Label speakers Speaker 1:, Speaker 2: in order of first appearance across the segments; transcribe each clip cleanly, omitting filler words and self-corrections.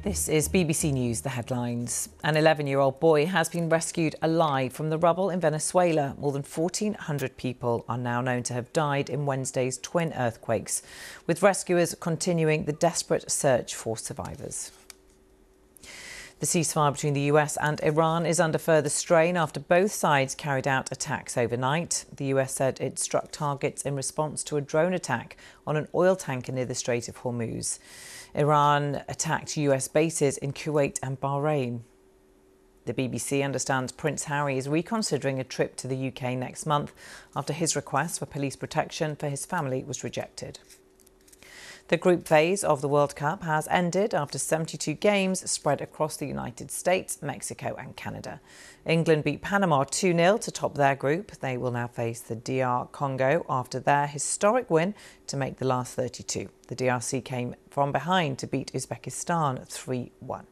Speaker 1: This is BBC News, the headlines. An 11-year-old boy has been rescued alive from the rubble in Venezuela. More than 1,400 people are now known to have died in Wednesday's twin earthquakes, with rescuers continuing the desperate search for survivors. The ceasefire between the US and Iran is under further strain after both sides carried out attacks overnight. The US said it struck targets in response to a drone attack on an oil tanker near the Strait of Hormuz. Iran attacked US bases in Kuwait and Bahrain. The BBC understands Prince Harry is reconsidering a trip to the UK next month after his request for police protection for his family was rejected. The group phase of the World Cup has ended after 72 games spread across the United States, Mexico and Canada. England beat Panama 2-0 to top their group. They will now face the DR Congo after their historic win to make the last 32. The DRC came from behind to beat Uzbekistan 3-1.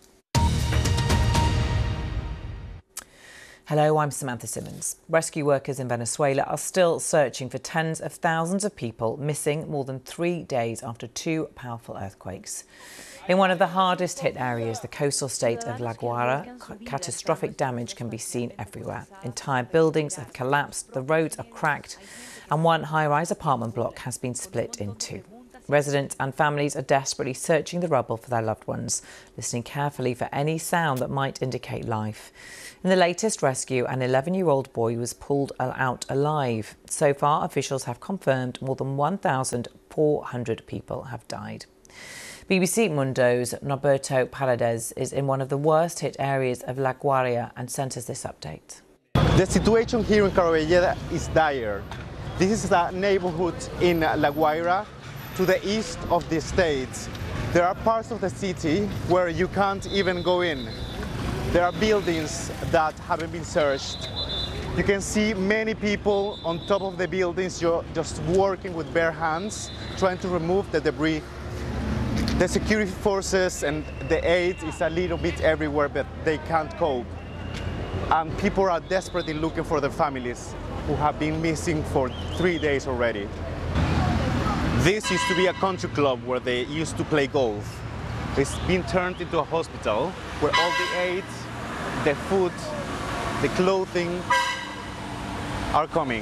Speaker 1: Hello, I'm Samantha Simmons. Rescue workers in Venezuela are still searching for tens of thousands of people missing more than 3 days after two powerful earthquakes. In one of the hardest hit areas, the coastal state of La Guaira, catastrophic damage can be seen everywhere. Entire buildings have collapsed, the roads are cracked, and one high-rise apartment block has been split in two. Residents and families are desperately searching the rubble for their loved ones, listening carefully for any sound that might indicate life. In the latest rescue, an 11-year-old boy was pulled out alive. So far, officials have confirmed more than 1,400 people have died. BBC Mundo's Norberto Paredes is in one of the worst hit areas of La Guaira and sent us this update.
Speaker 2: The situation here in Carballeda is dire. This is a neighborhood in La Guaira to the east of the state. There are parts of the city where you can't even go in. There are buildings that haven't been searched. You can see many people on top of the buildings just working with bare hands, trying to remove the debris. The security forces and the aid is a little bit everywhere, but they can't cope. And people are desperately looking for their families who have been missing for 3 days already. This used to be a country club where they used to play golf. It's been turned into a hospital where all the aid, the food, the clothing are coming.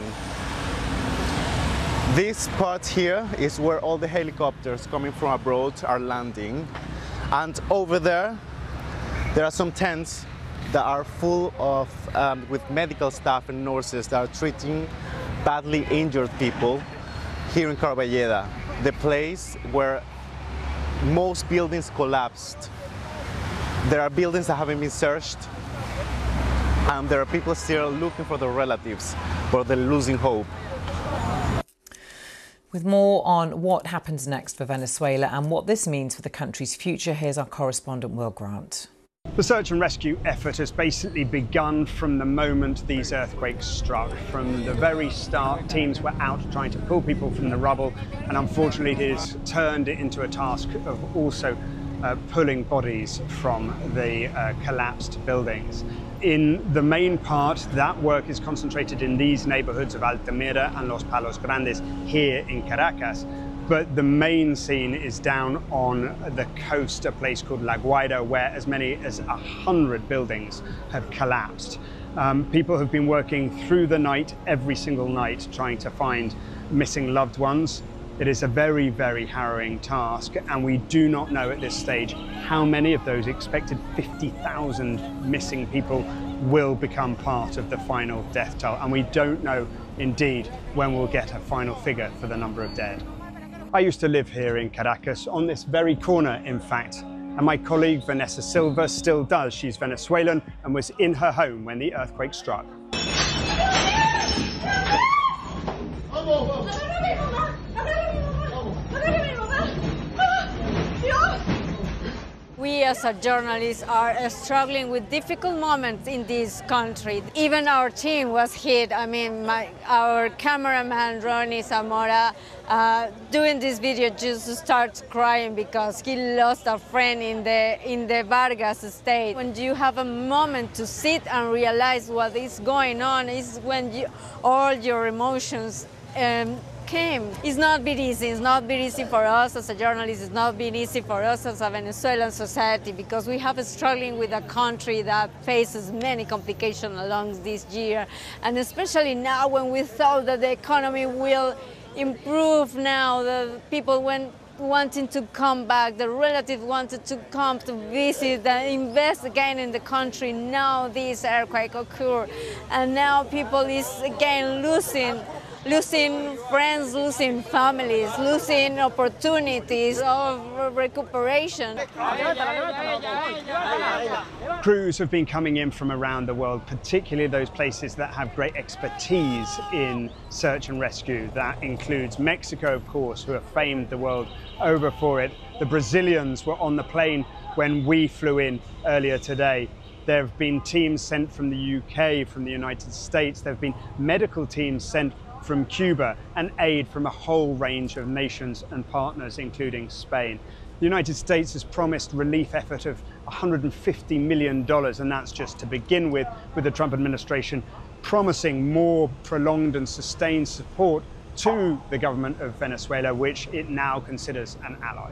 Speaker 2: This part here is where all the helicopters coming from abroad are landing. And over there are some tents that are full of with medical staff and nurses that are treating badly injured people here in Carballeda, the place where most buildings collapsed. There are buildings that haven't been searched, and there are people still looking for their relatives, but they're losing hope.
Speaker 1: With more on what happens next for Venezuela and what this means for the country's future, here's our correspondent Will Grant.
Speaker 3: The search and rescue effort has basically begun from the moment these earthquakes struck. From the very start, teams were out trying to pull people from the rubble, and unfortunately it has turned it into a task of also pulling bodies from the collapsed buildings. In the main part, that work is concentrated in these neighborhoods of Altamira and Los Palos Grandes here in Caracas. But the main scene is down on the coast, a place called La Guaira, where as many as 100 buildings have collapsed. People have been working through the night, every single night, trying to find missing loved ones. It is a very, very harrowing task, and we do not know at this stage how many of those expected 50,000 missing people will become part of the final death toll. And we don't know, indeed, when we'll get a final figure for the number of dead. I used to live here in Caracas, on this very corner, in fact, and my colleague Vanessa Silva still does. She's Venezuelan and was in her home when the earthquake struck.
Speaker 4: We as a journalists are struggling with difficult moments in this country. Even our team was hit. I mean, our cameraman Ronnie Zamora doing this video just starts crying because he lost a friend in the Vargas state. When you have a moment to sit and realize what is going on is when all your emotions came. It's not been easy. It's not been easy for us as a journalist. It's not been easy for us as a Venezuelan society, because we have struggling with a country that faces many complications along this year. And especially now when we thought that the economy will improve, now the people wanting to come back, the relatives wanted to come to visit and invest again in the country. Now this earthquake occurred, and now people is again losing friends, losing families, losing opportunities of recuperation.
Speaker 3: Crews have been coming in from around the world, particularly those places that have great expertise in search and rescue. That includes Mexico, of course, who have famed the world over for it. The Brazilians were on the plane when we flew in earlier today. There have been teams sent from the UK, from the United States. There have been medical teams sent from Cuba, and aid from a whole range of nations and partners, including Spain. The United States has promised relief effort of $150 million, and that's just to begin with the Trump administration promising more prolonged and sustained support to the government of Venezuela, which it now considers an ally.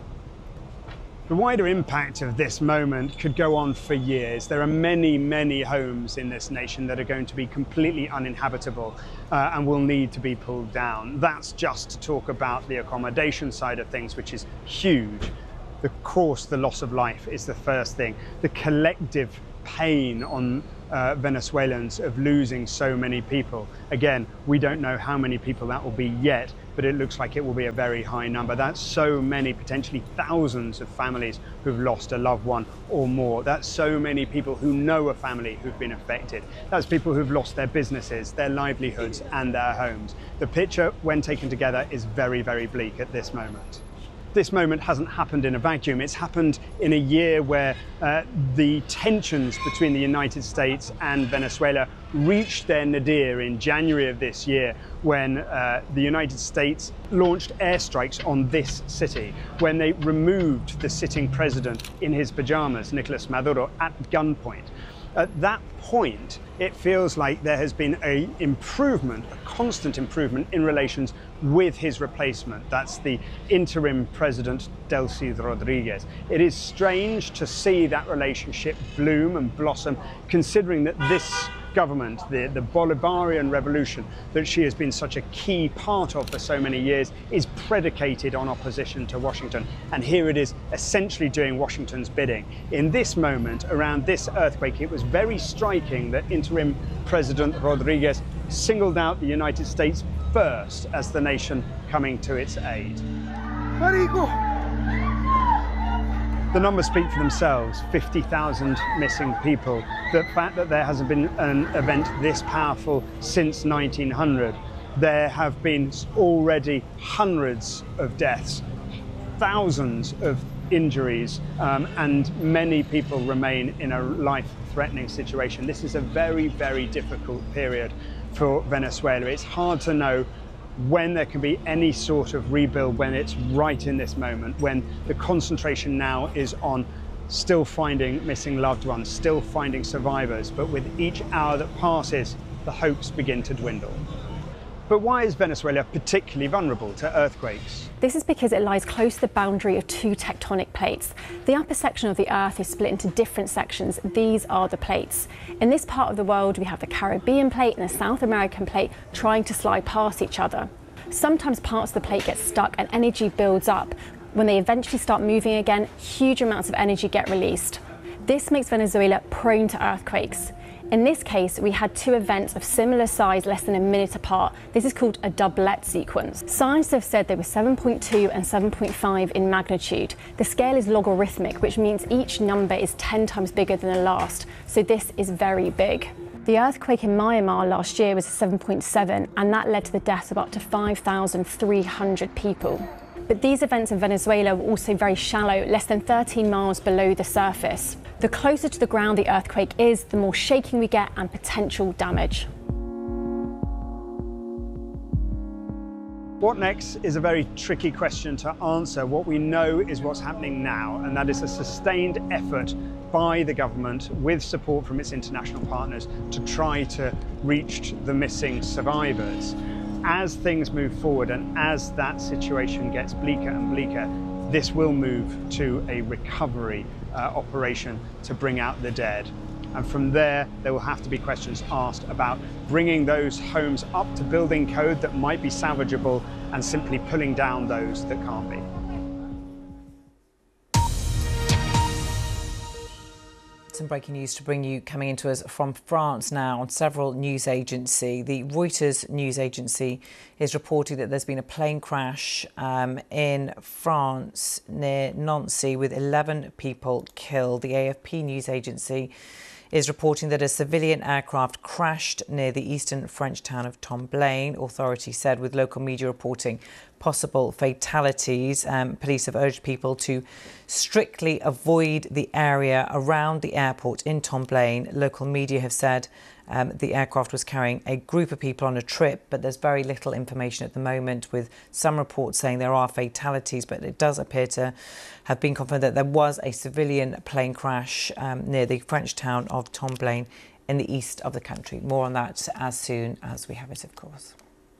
Speaker 3: The wider impact of this moment could go on for years. There are many, many homes in this nation that are going to be completely uninhabitable and will need to be pulled down. That's just to talk about the accommodation side of things, which is huge. Of course, the loss of life is the first thing. The collective pain on Venezuelans of losing so many people. Again, we don't know how many people that will be yet, but it looks like it will be a very high number. That's so many, potentially thousands of families who've lost a loved one or more. That's so many people who know a family who've been affected. That's people who've lost their businesses, their livelihoods, and their homes. The picture, when taken together, is very, very bleak at this moment. This moment hasn't happened in a vacuum. It's happened in a year where the tensions between the United States and Venezuela reached their nadir in January of this year, when the United States launched airstrikes on this city, when they removed the sitting president in his pajamas, Nicolas Maduro, at gunpoint. At that point, it feels like there has been an improvement, a constant improvement in relations with his replacement. That's the interim president, Delcy Rodriguez. It is strange to see that relationship bloom and blossom, considering that this government, the Bolivarian revolution that she has been such a key part of for so many years, is predicated on opposition to Washington. And here it is essentially doing Washington's bidding. In this moment, around this earthquake, it was very striking that interim President Rodriguez singled out the United States first as the nation coming to its aid. Marico. The numbers speak for themselves, 50,000 missing people. The fact that there hasn't been an event this powerful since 1900. There have been already hundreds of deaths, thousands of injuries, and many people remain in a life-threatening situation. This is a very, very difficult period for Venezuela. It's hard to know when there can be any sort of rebuild, when it's right in this moment, when the concentration now is on still finding missing loved ones, still finding survivors. But with each hour that passes, the hopes begin to dwindle. But why is Venezuela particularly vulnerable to earthquakes?
Speaker 5: This is because it lies close to the boundary of two tectonic plates. The upper section of the Earth is split into different sections. These are the plates. In this part of the world, we have the Caribbean plate and the South American plate trying to slide past each other. Sometimes parts of the plate get stuck and energy builds up. When they eventually start moving again, huge amounts of energy get released. This makes Venezuela prone to earthquakes. In this case, we had two events of similar size less than a minute apart. This is called a doublet sequence. Scientists have said they were 7.2 and 7.5 in magnitude. The scale is logarithmic, which means each number is 10 times bigger than the last. So this is very big. The earthquake in Myanmar last year was 7.7, and that led to the deaths of up to 5,300 people. But these events in Venezuela were also very shallow, less than 13 miles below the surface. The closer to the ground the earthquake is, the more shaking we get and potential damage.
Speaker 3: What next is a very tricky question to answer. What we know is what's happening now, and that is a sustained effort by the government, with support from its international partners, to try to reach the missing survivors. as things move forward and as that situation gets bleaker and bleaker, this will move to a recovery operation to bring out the dead. And from there will have to be questions asked about bringing those homes up to building code that might be salvageable and simply pulling down those that can't be.
Speaker 1: Some breaking news to bring you coming into us from France now on several news agencies. The Reuters news agency is reporting that there's been a plane crash in France near Nancy with 11 people killed. The AFP news agency is reporting that a civilian aircraft crashed near the eastern French town of Tomblaine, authorities said, with local media reporting possible fatalities. Police have urged people to strictly avoid the area around the airport in Tomblaine. Local media have said the aircraft was carrying a group of people on a trip, but there's very little information at the moment, with some reports saying there are fatalities, but it does appear to have been confirmed that there was a civilian plane crash near the French town of Tomblaine in the east of the country. More on that as soon as we have it, of course.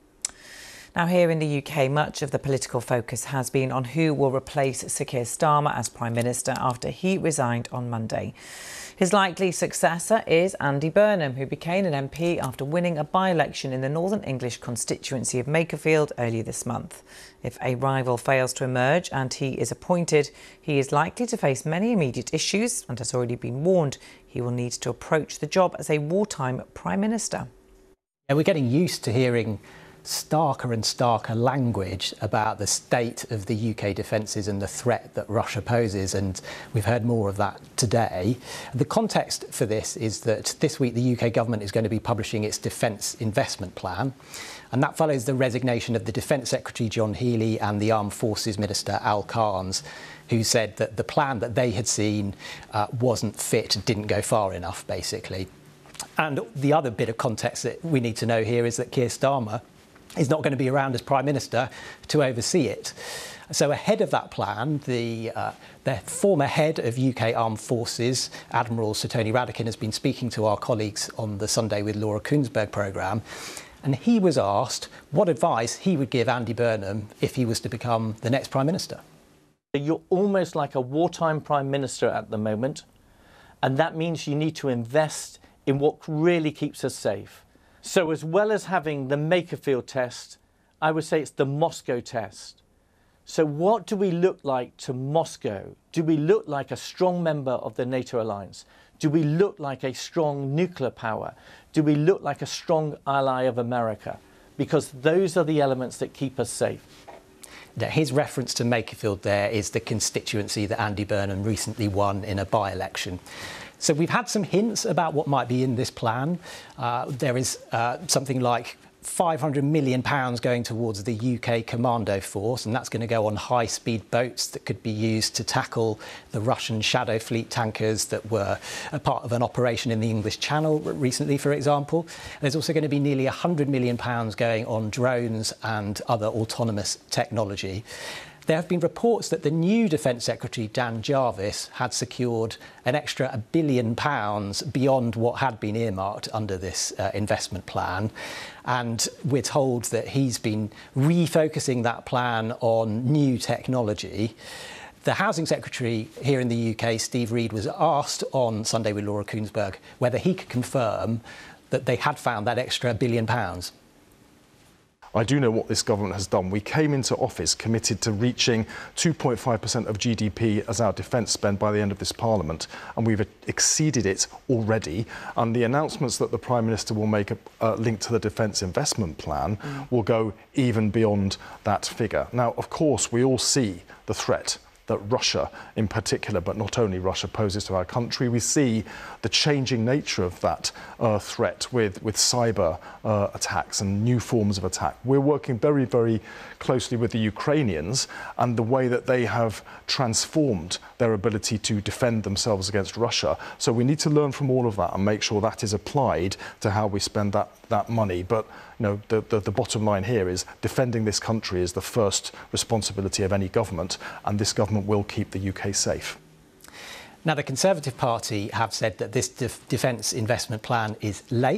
Speaker 1: Now, here in the UK, much of the political focus has been on who will replace Sir Keir Starmer as Prime Minister after he resigned on Monday. His likely successor is Andy Burnham, who became an MP after winning a by-election in the Northern English constituency of Makerfield earlier this month. If a rival fails to emerge and he is appointed, he is likely to face many immediate issues and has already been warned he will need to approach the job as a wartime Prime Minister.
Speaker 6: Yeah, we're getting used to hearing starker and starker language about the state of the UK defences and the threat that Russia poses, and we've heard more of that today. The context for this is that this week the UK government is going to be publishing its defence investment plan, and that follows the resignation of the Defence Secretary John Healey and the Armed Forces Minister Al Carnes, who said that the plan that they had seen wasn't fit and didn't go far enough, basically. And the other bit of context that we need to know here is that Keir Starmer is not going to be around as Prime Minister to oversee it. So ahead of that plan, the former head of UK Armed Forces, Admiral Sir Tony Radakin, has been speaking to our colleagues on the Sunday with Laura Kuenssberg programme, and he was asked what advice he would give Andy Burnham if he was to become the next Prime Minister.
Speaker 7: You're almost like a wartime Prime Minister at the moment, and that means you need to invest in what really keeps us safe. So as well as having the Makerfield test, I would say it's the Moscow test. So what do we look like to Moscow? Do we look like a strong member of the NATO alliance? Do we look like a strong nuclear power? Do we look like a strong ally of America? Because those are the elements that keep us safe.
Speaker 6: Now, his reference to Makerfield there is the constituency that Andy Burnham recently won in a by-election. So we've had some hints about what might be in this plan. There is something like £500 million going towards the UK Commando Force, and that's going to go on high-speed boats that could be used to tackle the Russian Shadow Fleet tankers that were a part of an operation in the English Channel recently, for example. There's also going to be nearly £100 million going on drones and other autonomous technology. There have been reports that the new Defence Secretary, Dan Jarvis, had secured an extra £1 billion beyond what had been earmarked under this investment plan. And we're told that he's been refocusing that plan on new technology. The Housing Secretary here in the UK, Steve Reed, was asked on Sunday with Laura Kuenssberg whether he could confirm that they had found that extra £1 billion.
Speaker 8: I do know what this government has done. We came into office committed to reaching 2.5% of GDP as our defence spend by the end of this Parliament, and we've exceeded it already. And the announcements that the Prime Minister will make linked to the Defence Investment Plan will go even beyond that figure. Now, of course, we all see the threat that Russia in particular, but not only Russia, poses to our country. We see the changing nature of that threat with cyber attacks and new forms of attack. We're working very, very closely with the Ukrainians and the way that they have transformed their ability to defend themselves against Russia. So we need to learn from all of that and make sure that is applied to how we spend that money. But you know, the bottom line here is defending this country is the first responsibility of any government, and this government will keep the UK safe.
Speaker 6: Now, the Conservative Party have said that this defence investment plan is late.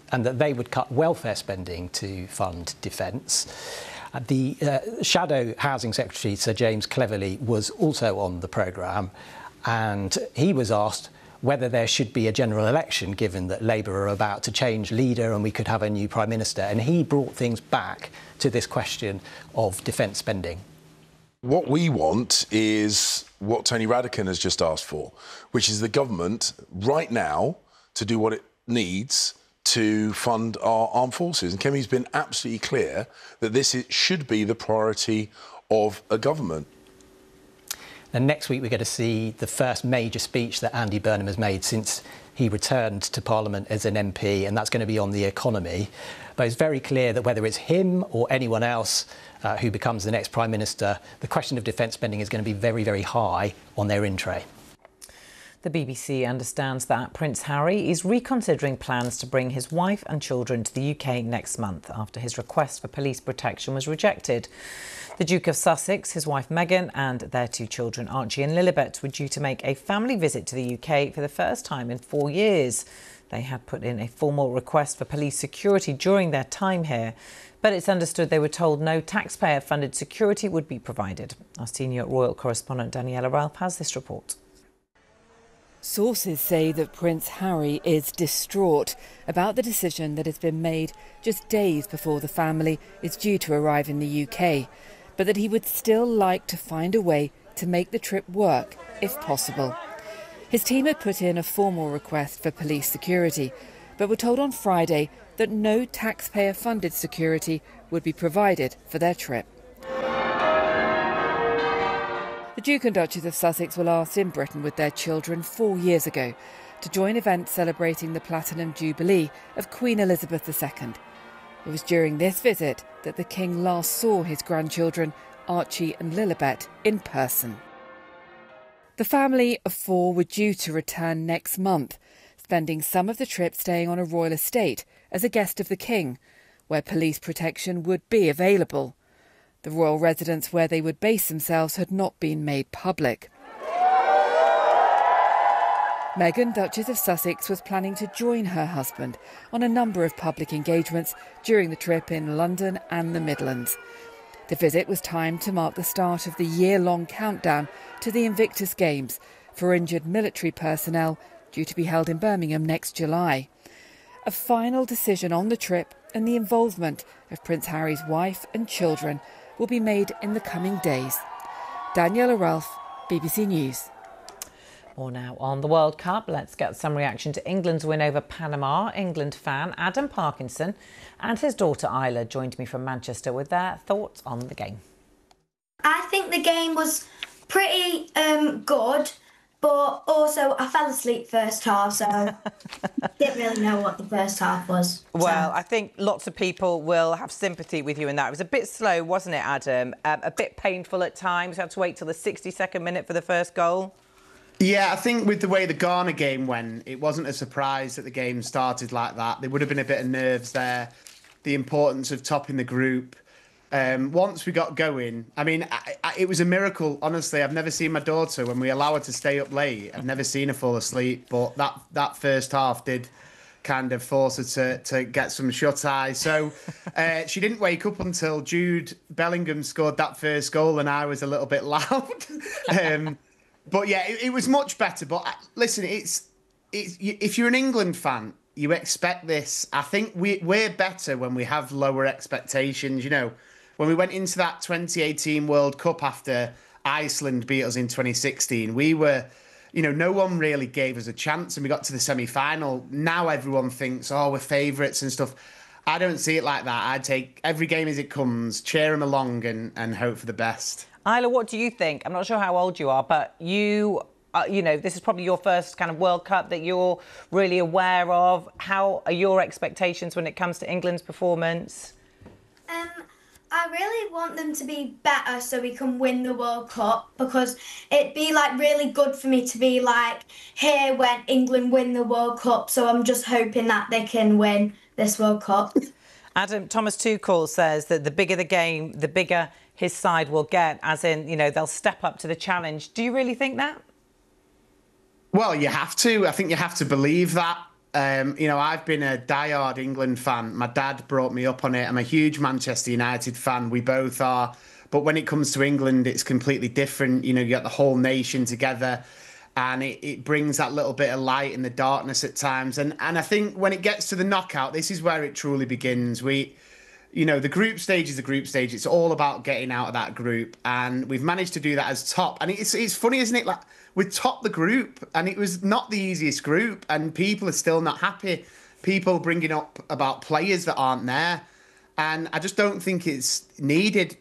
Speaker 6: and that they would cut welfare spending to fund defence. The Shadow Housing Secretary, Sir James Cleverly, was also on the programme, and he was asked whether there should be a general election, given that Labour are about to change leader and we could have a new Prime Minister. And he brought things back to this question of defence spending.
Speaker 9: What we want is what Tony Radakin has just asked for, which is the government right now to do what it needs to fund our armed forces. And Kemi's been absolutely clear that should be the priority of a government.
Speaker 6: And next week we're going to see the first major speech that Andy Burnham has made since he returned to Parliament as an MP, and that's going to be on the economy. But it's very clear that whether it's him or anyone else who becomes the next Prime Minister, the question of defence spending is going to be very, very high on their in-tray.
Speaker 1: The BBC understands that Prince Harry is reconsidering plans to bring his wife and children to the UK next month after his request for police protection was rejected. The Duke of Sussex, his wife Meghan and their 2 children Archie and Lilibet were due to make a family visit to the UK for the first time in 4 years. They had put in a formal request for police security during their time here, but it's understood they were told no taxpayer-funded security would be provided. Our senior royal correspondent Daniela Ralph has this report.
Speaker 10: Sources say that Prince Harry is distraught about the decision that has been made just days before the family is due to arrive in the UK, but that he would still like to find a way to make the trip work, if possible. His team had put in a formal request for police security, but were told on Friday that no taxpayer-funded security would be provided for their trip. The Duke and Duchess of Sussex were last in Britain with their children 4 years ago to join events celebrating the Platinum Jubilee of Queen Elizabeth II. It was during this visit that the King last saw his grandchildren, Archie and Lilibet, in person. The family of 4 were due to return next month, spending some of the trip staying on a royal estate as a guest of the King, where police protection would be available. The royal residence where they would base themselves had not been made public. Meghan, Duchess of Sussex, was planning to join her husband on a number of public engagements during the trip in London and the Midlands. The visit was timed to mark the start of the year-long countdown to the Invictus Games for injured military personnel due to be held in Birmingham next July. A final decision on the trip and the involvement of Prince Harry's wife and children will be made in the coming days. Daniela Ralph, BBC News.
Speaker 1: More now on the World Cup. Let's get some reaction to England's win over Panama. England fan Adam Parkinson and his daughter Isla joined me from Manchester with their thoughts on the game.
Speaker 11: I think the game was pretty good, but also I fell asleep first half, so didn't really know what the first half was.
Speaker 12: Well, I think lots of people will have sympathy with you in that. It was a bit slow, wasn't it, Adam? A bit painful at times. You had to wait till the 62nd minute for the first goal.
Speaker 13: Yeah, I think with the way the Ghana game went, it wasn't a surprise that the game started like that. There would have been a bit of nerves there. The importance of topping the group. Once we got going, I mean, it was a miracle. Honestly, I've never seen my daughter, when we allow her to stay up late, I've never seen her fall asleep. But that first half did kind of force her to get some shut-eye. So she didn't wake up until Jude Bellingham scored that first goal, and I was a little bit loud. But yeah, it was much better. But listen, it's if you're an England fan, you expect this. I think we're better when we have lower expectations. You know, when we went into that 2018 World Cup after Iceland beat us in 2016, we were, you know, no one really gave us a chance, and we got to the semi-final. Now everyone thinks, oh, we're favourites and stuff. I don't see it like that. I take every game as it comes, cheer them along and hope for the best.
Speaker 12: Isla, what do you think? I'm not sure how old you are, but you know, this is probably your first kind of World Cup that you're really aware of. How are your expectations when it comes to England's performance?
Speaker 11: I really want them to be better so we can win the World Cup, because it'd be like really good for me to be like here when England win the World Cup. So I'm just hoping that they can win this World Cup.
Speaker 12: Adam, Thomas Tuchel says that the bigger the game, the bigger his side will get, as in, you know, they'll step up to the challenge. Do you really think that?
Speaker 13: Well, you have to. I think you have to believe that. You know, I've been a diehard England fan. My dad brought me up on it. I'm a huge Manchester United fan. We both are. But when it comes to England, it's completely different. You know, you get the whole nation together, and it brings that little bit of light in the darkness at times. And I think when it gets to the knockout, this is where it truly begins. You know, the group stage is the group stage. It's all about getting out of that group. And we've managed to do that as top. And it's funny, isn't it? Like, we topped the group, and it was not the easiest group. And people are still not happy. People bringing up about players that aren't there. And I just don't think it's needed.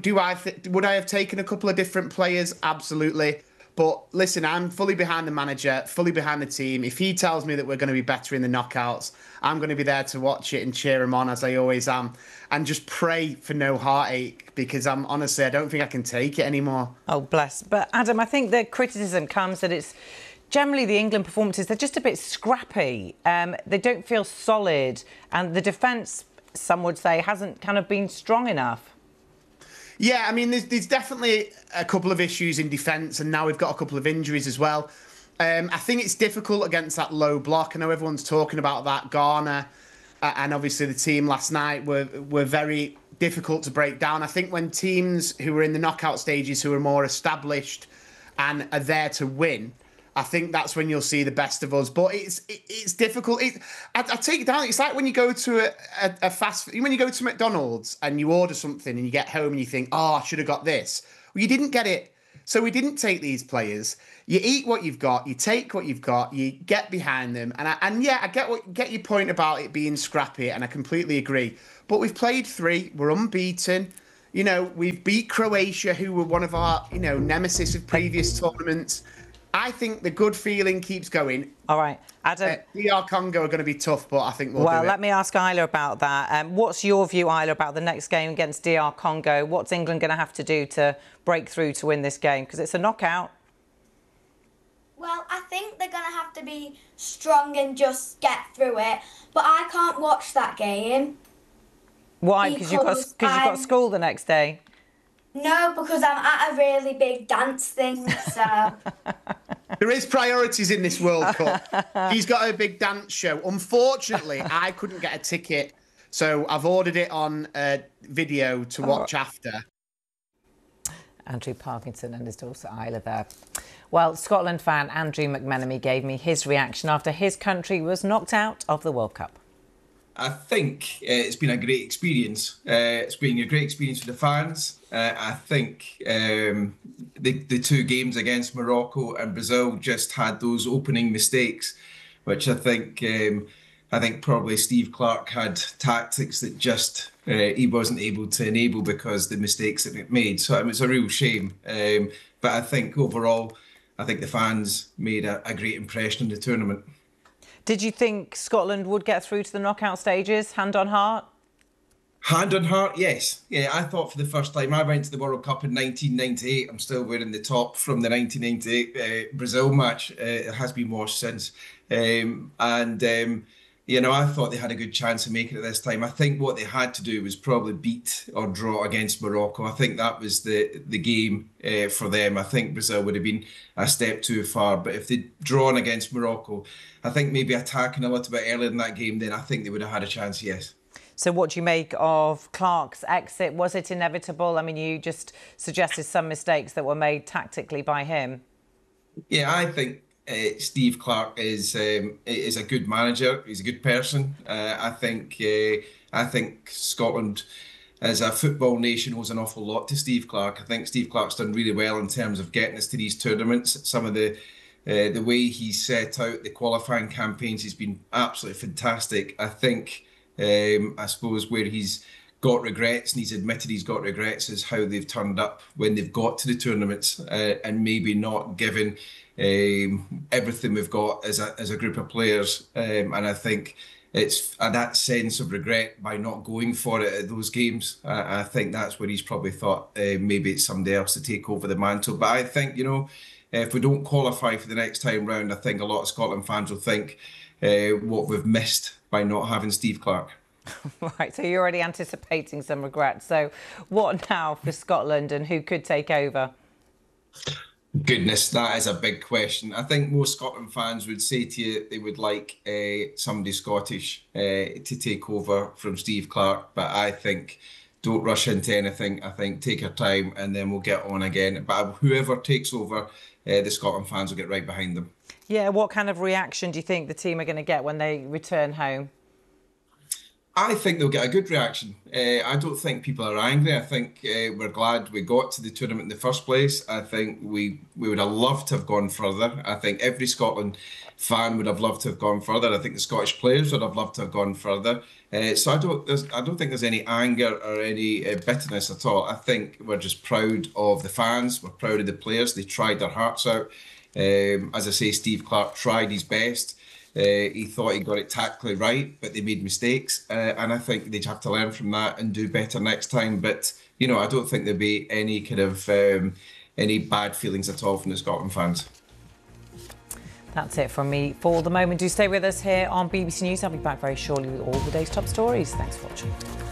Speaker 13: Would I have taken a couple of different players? Absolutely. But listen, I'm fully behind the manager, fully behind the team. If he tells me that we're going to be better in the knockouts, I'm going to be there to watch it and cheer him on, as I always am, and just pray for no heartache, because honestly, I don't think I can take it anymore.
Speaker 12: Oh, bless. But Adam, I think the criticism comes that it's generally the England performances, they're just a bit scrappy. They don't feel solid, and the defence, some would say, hasn't kind of been strong enough.
Speaker 13: Yeah, I mean, there's definitely a couple of issues in defence, and now we've got a couple of injuries as well. I think it's difficult against that low block. I know everyone's talking about that. Ghana and obviously the team last night were very difficult to break down. I think when teams who are in the knockout stages, who are more established and are there to win, I think that's when you'll see the best of us. But it's difficult. I take it down. It's like when you go to when you go to McDonald's and you order something and you get home and you think, oh, I should have got this. Well, you didn't get it. So we didn't take these players. You eat what you've got. You take what you've got. You get behind them. And yeah, I get your point about it being scrappy, and I completely agree. But we've played 3. We're unbeaten. You know, we've beat Croatia, who were one of our, you know, nemesis of previous tournaments. I think the good feeling keeps going.
Speaker 12: All right, Adam.
Speaker 13: DR Congo are going to be tough, but I think we'll do it.
Speaker 12: Well, let me ask Isla about that. What's your view, Isla, about the next game against DR Congo? What's England going to have to do to break through to win this game? Because it's a knockout.
Speaker 11: Well, I think they're going to have to be strong and just get through it. But I can't watch that game.
Speaker 12: Why? Because you've got school the next day.
Speaker 11: No, because I'm at a really big dance thing, so...
Speaker 13: There is priorities in this World Cup. He's got a big dance show. Unfortunately, I couldn't get a ticket, so I've ordered it on video to watch after.
Speaker 1: Andrew Parkinson and his daughter Isla there. Well, Scotland fan Andrew McMenemy gave me his reaction after his country was knocked out of the World Cup.
Speaker 14: I think it's been a great experience. It's been a great experience for the fans. I think the 2 games against Morocco and Brazil just had those opening mistakes, which I think probably Steve Clarke had tactics that just he wasn't able to enable because the mistakes that it made. So it's a real shame. But I think overall, I think the fans made a great impression in the tournament.
Speaker 12: Did you think Scotland would get through to the knockout stages, hand on heart?
Speaker 14: Hand on heart, yes. Yeah, I thought for the first time, I went to the World Cup in 1998. I'm still wearing the top from the 1998 Brazil match. It has been washed since. You know, I thought they had a good chance of making it this time. I think what they had to do was probably beat or draw against Morocco. I think that was the game for them. I think Brazil would have been a step too far. But if they'd drawn against Morocco, I think maybe attacking a little bit earlier in that game, then I think they would have had a chance, yes.
Speaker 12: So what do you make of Clarke's exit? Was it inevitable? I mean, you just suggested some mistakes that were made tactically by him. Yeah,
Speaker 14: I think Steve Clarke is a good manager. He's a good person. I think Scotland, as a football nation, owes an awful lot to Steve Clarke. I think Steve Clarke's done really well in terms of getting us to these tournaments. Some of the way he's set out the qualifying campaigns has been absolutely fantastic. I think, I suppose, where he's got regrets, and he's admitted he's got regrets, is how they've turned up when they've got to the tournaments and maybe not given everything we've got as a group of players. And I think it's that sense of regret by not going for it at those games. I think that's where he's probably thought maybe it's somebody else to take over the mantle. But I think, you know, if we don't qualify for the next time round, I think a lot of Scotland fans will think what we've missed by not having Steve Clarke.
Speaker 12: Right, so you're already anticipating some regrets. So what now for Scotland, and who could take over?
Speaker 14: Goodness, that is a big question. I think most Scotland fans would say to you they would like somebody Scottish to take over from Steve Clarke, but I think don't rush into anything. I think take your time and then we'll get on again. But whoever takes over, the Scotland fans will get right behind them.
Speaker 12: Yeah, what kind of reaction do you think the team are going to get when they return home?
Speaker 14: I think they'll get a good reaction. I don't think people are angry. I think we're glad we got to the tournament in the first place. I think we would have loved to have gone further. I think every Scotland fan would have loved to have gone further. I think the Scottish players would have loved to have gone further. So I don't think there's any anger or any bitterness at all. I think we're just proud of the fans. We're proud of the players. They tried their hearts out. As I say, Steve Clarke tried his best. He thought he got it tactically right, but they made mistakes. And I think they'd have to learn from that and do better next time. But, you know, I don't think there'd be any kind of any bad feelings at all from the Scotland fans.
Speaker 12: That's it from me for the moment. Do stay with us here on BBC News. I'll be back very shortly with all the day's top stories. Thanks for watching.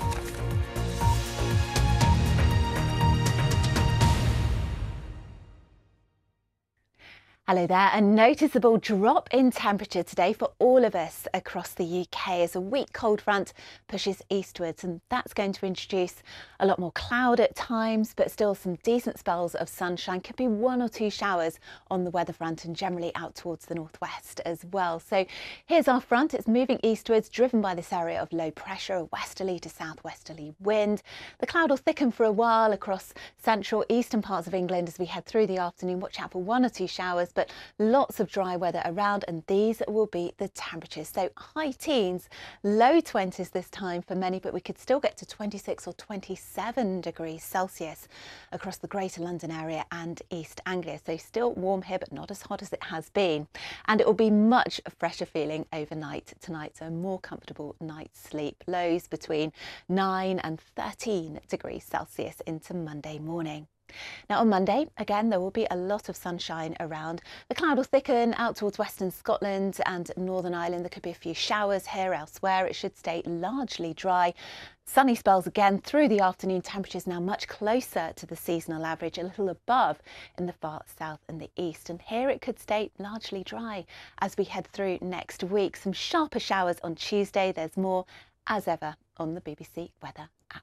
Speaker 15: Hello there. A noticeable drop in temperature today for all of us across the UK as a weak cold front pushes eastwards, and that's going to introduce a lot more cloud at times, but still some decent spells of sunshine. Could be 1 or 2 showers on the weather front and generally out towards the northwest as well. So here's our front. It's moving eastwards, driven by this area of low pressure, a westerly to southwesterly wind. The cloud will thicken for a while across central eastern parts of England as we head through the afternoon. Watch out for 1 or 2 showers, but lots of dry weather around, and these will be the temperatures. So high teens, low 20s this time for many, but we could still get to 26 or 27 degrees Celsius across the Greater London area and East Anglia. So still warm here, but not as hot as it has been. And it will be much fresher feeling overnight tonight, so a more comfortable night's sleep. Lows between 9 and 13 degrees Celsius into Monday morning. Now on Monday, again, there will be a lot of sunshine around. The cloud will thicken out towards western Scotland and Northern Ireland. There could be a few showers here. Elsewhere, it should stay largely dry. Sunny spells again through the afternoon. Temperatures now much closer to the seasonal average, a little above in the far south and the east. And here it could stay largely dry as we head through next week. Some sharper showers on Tuesday. There's more, as ever, on the BBC Weather app.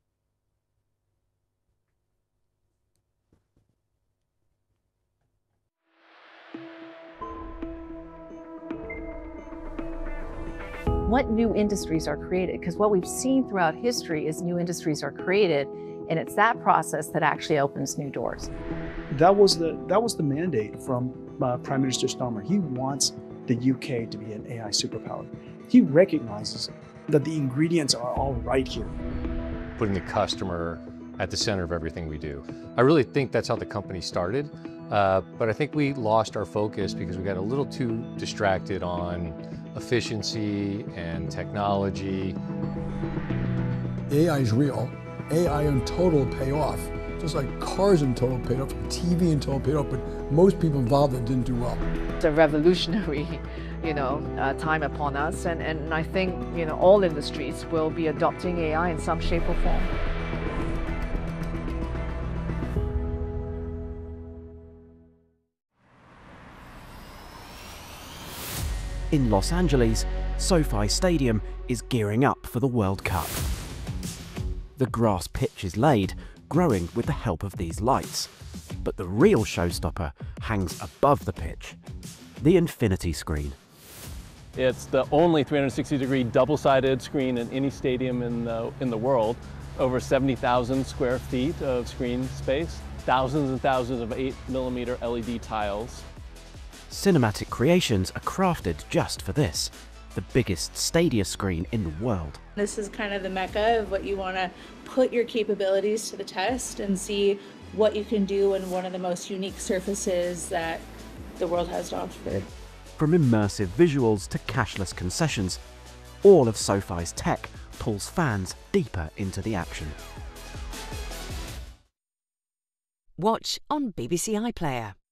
Speaker 16: What new industries are created? Because what we've seen throughout history is new industries are created, and it's that process that actually opens new doors.
Speaker 17: That was the mandate from Prime Minister Starmer. He wants the UK to be an AI superpower. He recognizes that the ingredients are all right here.
Speaker 18: Putting the customer at the center of everything we do. I really think that's how the company started, but I think we lost our focus because we got a little too distracted on efficiency and technology.
Speaker 19: AI is real. AI in total will pay off. Just like cars in total paid off, TV in total paid off, but most people involved in it didn't do well.
Speaker 16: It's a revolutionary, time upon us, and I think, all industries will be adopting AI in some shape or form.
Speaker 20: In Los Angeles, SoFi Stadium is gearing up for the World Cup. The grass pitch is laid, growing with the help of these lights. But the real showstopper hangs above the pitch, the infinity screen.
Speaker 21: It's the only 360-degree double-sided screen in any stadium in the world. Over 70,000 square feet of screen space, thousands and thousands of 8mm LED tiles.
Speaker 20: Cinematic creations are crafted just for this, the biggest stadia screen in the world.
Speaker 22: This is kind of the mecca of what you want to put your capabilities to the test and see what you can do in one of the most unique surfaces that the world has to offer.
Speaker 20: From immersive visuals to cashless concessions, all of SoFi's tech pulls fans deeper into the action.
Speaker 23: Watch on BBC iPlayer.